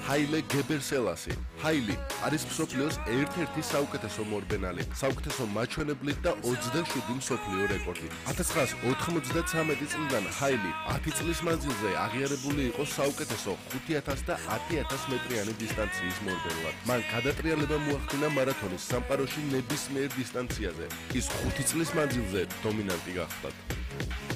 ჰაილე გებერსელასი. ჰაილი არის მსოფლიოს ერთ-ერთი საუკეთესო მორბენალი, საუკეთესო მაჩვენებლით და 27 მსოფლიო რეკორდით. 1993 წლიდან ჰაილი 10 წლის მანძილზე აღიარებული იყო საუკეთესო 5000 და 10000 მეტრიანი დისტანციის მორბენლად. მან გადატრიალება მოახდინა მარათონის სამყაროში ნებისმიერ დისტანციაზე. ის 5 წლის მანძილზე დომინანტი გახდა.